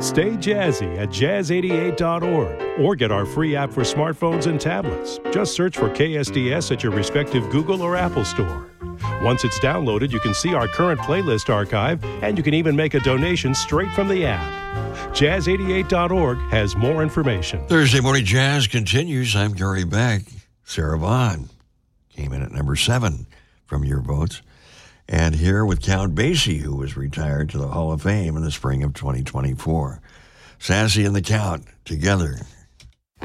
Stay jazzy at jazz88.org or get our free app for smartphones and tablets. Just search for KSDS at your respective Google or Apple store. Once it's downloaded, you can see our current playlist archive, and you can even make a donation straight from the app. Jazz88.org has more information. Thursday Morning Jazz continues. I'm Gary Beck. Sarah Vaughan came in at number 7 from your votes. And here with Count Basie, who was retired to the Hall of Fame in the spring of 2024. Sassy and the Count together